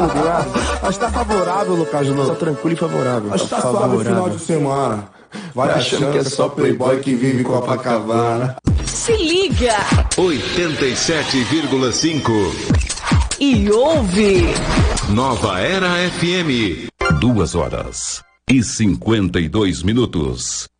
ligado? Mas tá favorável, Lucas Lô. Tá tranquilo e favorável. Mas tá suave o final de semana. Vai achando que é só playboy que vive Copacabana. Se liga! 87,5 E ouve! Nova Era FM. 2 horas e 52 minutos.